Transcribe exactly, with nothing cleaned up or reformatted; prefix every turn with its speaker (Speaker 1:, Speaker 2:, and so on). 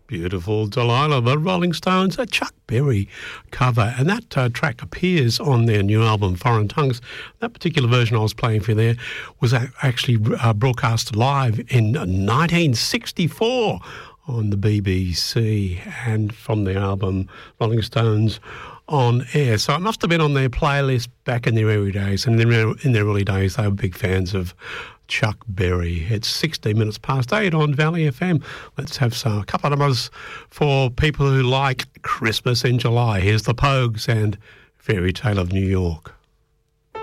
Speaker 1: Beautiful Delilah, the Rolling Stones, a Chuck Berry cover, and that uh, track appears on their new album, Foreign Tongues. That particular version I was playing for you there was actually uh, broadcast live in nineteen sixty-four on the B B C, and from the album Rolling Stones on Air. So it must have been on their playlist back in their early days, and in their, in their early days they were big fans of Chuck Berry. It's sixteen minutes past eight on Valley F M. Let's have some, a couple of numbers for people who like Christmas in July. Here's the Pogues and Fairy Tale of New York.